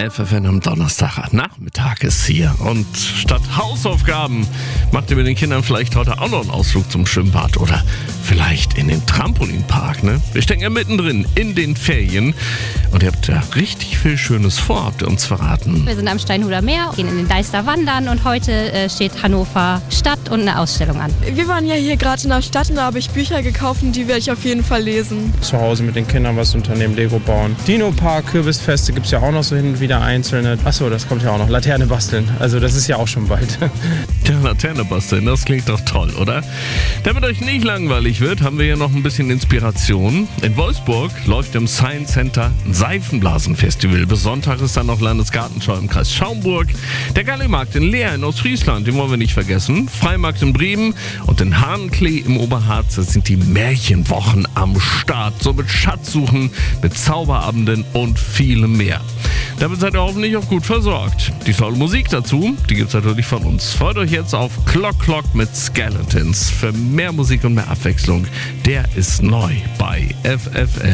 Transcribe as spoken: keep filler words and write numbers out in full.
F F N am Donnerstagnachmittag ist hier. Und statt Hausaufgaben macht ihr mit den Kindern vielleicht heute auch noch einen Ausflug zum Schwimmbad oder vielleicht in den Trampolinpark, ne? Wir stecken ja mittendrin in den Ferien und ihr habt ja richtig viel Schönes vor, habt ihr uns verraten. Wir sind am Steinhuder Meer, gehen in den Deister wandern und heute äh, steht Hannover Stadt und eine Ausstellung an. Wir waren ja hier gerade in der Stadt und da habe ich Bücher gekauft und die werde ich auf jeden Fall lesen. Zu Hause mit den Kindern was unternehmen, Lego bauen. Dino-Park, Kürbisfeste gibt es ja auch noch so hin und wieder einzelne. Achso, das kommt ja auch noch. Laterne basteln. Also das ist ja auch schon bald. Ja, Laterne basteln, das klingt doch toll, oder? Damit euch nicht langweilig wird, haben wir hier noch ein bisschen Inspiration. In Wolfsburg läuft im Science Center ein Seifenblasenfestival. Bis Sonntag ist dann noch Landesgartenschau im Kreis Schaumburg. Der Gallimarkt in Leer in Ostfriesland, den wollen wir nicht vergessen. Freimarkt in Bremen und in Hahnklee im Oberharz sind die Märchenwochen am Start. So mit Schatzsuchen, mit Zauberabenden und vielem mehr. Damit seid ihr hoffentlich auch gut versorgt. Die tolle Musik dazu, die gibt's natürlich von uns. Freut euch jetzt auf Clock Clock mit Skeletons. Für mehr Musik und mehr Abwechslung, der ist neu bei F F N.